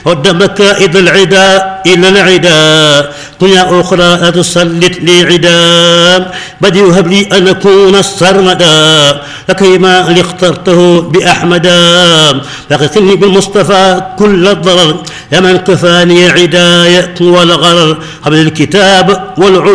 رد مكائد العدا إلى العدا دنيا أخرى لا تسلط لي عدا بدي وهب لي أن أكون السرمدا لكيما اخترته بأحمدا فاغفرني بالمصطفى كل الضرر يا من كفاني عداية والغرر قبل الكتاب والعلم